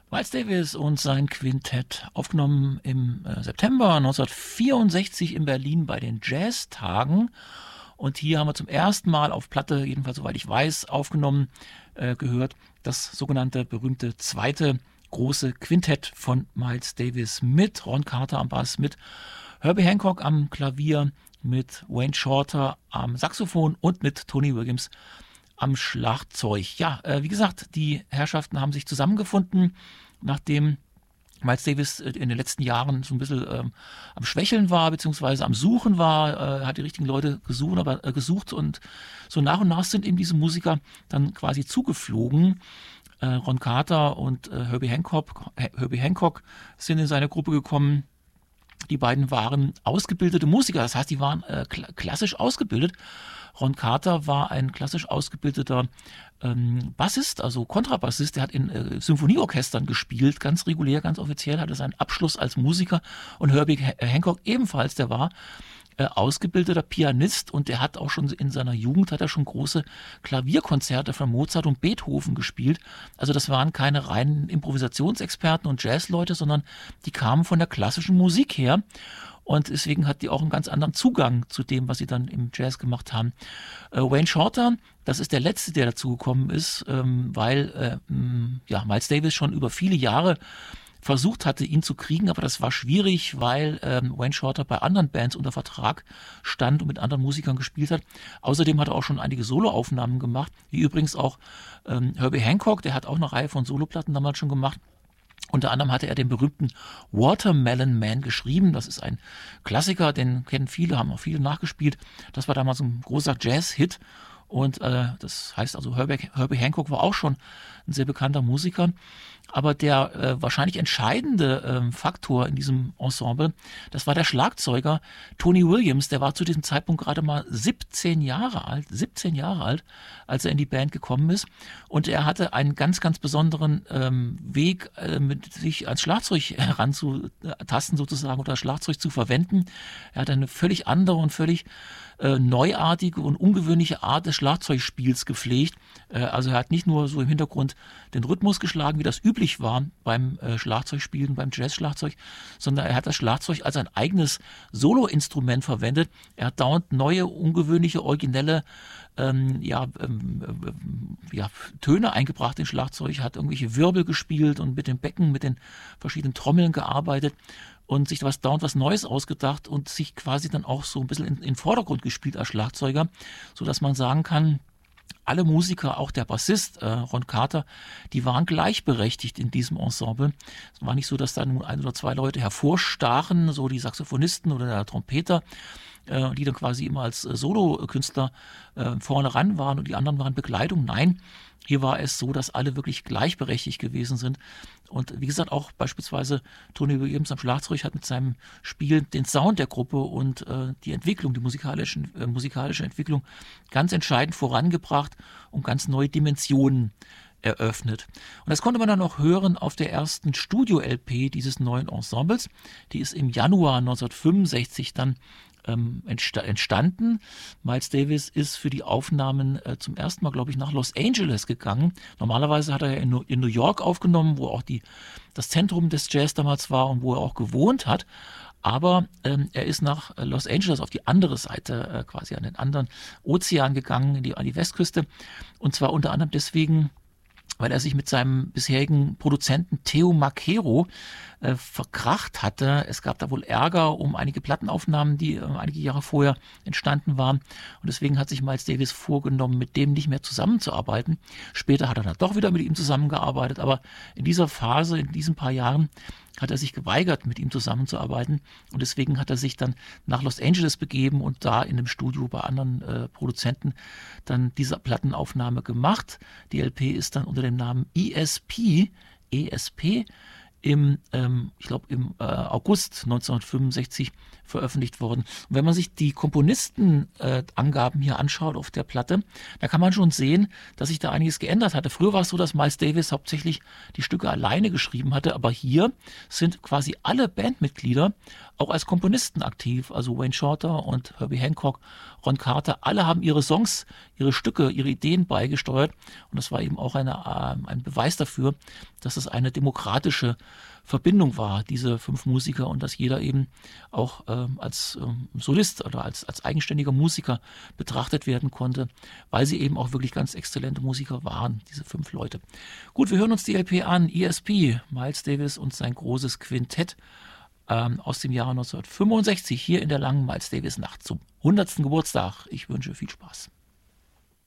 Miles Davis und sein Quintett, aufgenommen im September 1964 in Berlin bei den Jazztagen. Und hier haben wir zum ersten Mal auf Platte, jedenfalls soweit ich weiß, aufgenommen, gehört, das sogenannte berühmte zweite große Quintett von Miles Davis mit Ron Carter am Bass, mit Herbie Hancock am Klavier, mit Wayne Shorter am Saxophon und mit Tony Williams am Schlagzeug. Ja, wie gesagt, die Herrschaften haben sich zusammengefunden, nachdem Miles Davis in den letzten Jahren so ein bisschen am Schwächeln war, beziehungsweise am Suchen war, hat die richtigen Leute gesucht und so nach und nach sind ihm diese Musiker dann quasi zugeflogen. Ron Carter und Herbie Hancock sind in seine Gruppe gekommen. Die beiden waren ausgebildete Musiker, das heißt, die waren klassisch ausgebildet. Ron Carter war ein klassisch ausgebildeter Bassist, also Kontrabassist. Der hat in Symphonieorchestern gespielt, ganz regulär, ganz offiziell, hatte seinen Abschluss als Musiker. Und Herbie Hancock ebenfalls, der war ausgebildeter Pianist und der hat auch schon in seiner Jugend hat er schon große Klavierkonzerte von Mozart und Beethoven gespielt. Also das waren keine reinen Improvisationsexperten und Jazzleute, sondern die kamen von der klassischen Musik her. Und deswegen hat die auch einen ganz anderen Zugang zu dem, was sie dann im Jazz gemacht haben. Wayne Shorter, das ist der Letzte, der dazugekommen ist, weil Miles Davis schon über viele Jahre versucht hatte, ihn zu kriegen, aber das war schwierig, weil Wayne Shorter bei anderen Bands unter Vertrag stand und mit anderen Musikern gespielt hat. Außerdem hat er auch schon einige Soloaufnahmen gemacht, wie übrigens auch Herbie Hancock, der hat auch eine Reihe von Soloplatten damals schon gemacht. Unter anderem hatte er den berühmten Watermelon Man geschrieben. Das ist ein Klassiker, den kennen viele, haben auch viele nachgespielt. Das war damals ein großer Jazz-Hit. Und das heißt also, Herbie Hancock war auch schon ein sehr bekannter Musiker. Aber der wahrscheinlich entscheidende Faktor in diesem Ensemble, das war der Schlagzeuger Tony Williams. Der war zu diesem Zeitpunkt gerade mal 17 Jahre alt, als er in die Band gekommen ist. Und er hatte einen ganz, ganz besonderen Weg, mit sich ans Schlagzeug heranzutasten sozusagen oder das Schlagzeug zu verwenden. Er hat eine völlig andere und völlig neuartige und ungewöhnliche Art des Schlagzeugspiels gepflegt. Also er hat nicht nur so im Hintergrund den Rhythmus geschlagen, wie das üblich war beim Schlagzeugspielen, beim Jazzschlagzeug, sondern er hat das Schlagzeug als ein eigenes Soloinstrument verwendet. Er hat dauernd neue, ungewöhnliche, originelle Töne eingebracht ins Schlagzeug, hat irgendwelche Wirbel gespielt und mit dem Becken, mit den verschiedenen Trommeln gearbeitet und sich dauernd was Neues ausgedacht und sich quasi dann auch so ein bisschen in den Vordergrund gespielt als Schlagzeuger, sodass man sagen kann, alle Musiker, auch der Bassist Ron Carter, die waren gleichberechtigt in diesem Ensemble. Es war nicht so, dass da nun ein oder zwei Leute hervorstachen, so die Saxophonisten oder der Trompeter, die dann quasi immer als Solokünstler vorne ran waren und die anderen waren Begleitung. Nein, hier war es so, dass alle wirklich gleichberechtigt gewesen sind. Und wie gesagt, auch beispielsweise Tony Williams am Schlagzeug hat mit seinem Spiel den Sound der Gruppe und die Entwicklung, die musikalische Entwicklung ganz entscheidend vorangebracht und ganz neue Dimensionen eröffnet. Und das konnte man dann auch hören auf der ersten Studio-LP dieses neuen Ensembles. Die ist im Januar 1965 dann entstanden. Miles Davis ist für die Aufnahmen zum ersten Mal, glaube ich, nach Los Angeles gegangen. Normalerweise hat er ja in New York aufgenommen, wo auch das Zentrum des Jazz damals war und wo er auch gewohnt hat. Aber er ist nach Los Angeles auf die andere Seite, quasi an den anderen Ozean gegangen, an die Westküste. Und zwar unter anderem deswegen, weil er sich mit seinem bisherigen Produzenten Theo Macero verkracht hatte. Es gab da wohl Ärger um einige Plattenaufnahmen, die einige Jahre vorher entstanden waren. Und deswegen hat sich Miles Davis vorgenommen, mit dem nicht mehr zusammenzuarbeiten. Später hat er dann doch wieder mit ihm zusammengearbeitet, aber in dieser Phase, in diesen paar Jahren, hat er sich geweigert, mit ihm zusammenzuarbeiten. Und deswegen hat er sich dann nach Los Angeles begeben und da in einem Studio bei anderen Produzenten dann diese Plattenaufnahme gemacht. Die LP ist dann unter dem Namen ESP ich glaube, im August 1965 veröffentlicht worden. Und wenn man sich die Komponistenangaben hier anschaut auf der Platte, da kann man schon sehen, dass sich da einiges geändert hatte. Früher war es so, dass Miles Davis hauptsächlich die Stücke alleine geschrieben hatte, aber hier sind quasi alle Bandmitglieder auch als Komponisten aktiv. Also Wayne Shorter und Herbie Hancock, Ron Carter, alle haben ihre Songs, ihre Stücke, ihre Ideen beigesteuert. Und das war eben auch ein Beweis dafür, dass es eine demokratische Verbindung war, diese 5 Musiker, und dass jeder eben auch als Solist oder als eigenständiger Musiker betrachtet werden konnte, weil sie eben auch wirklich ganz exzellente Musiker waren, diese 5 Leute. Gut, wir hören uns die LP an, ESP, Miles Davis und sein großes Quintett aus dem Jahre 1965, hier in der langen Miles Davis Nacht zum 100. Geburtstag. Ich wünsche viel Spaß.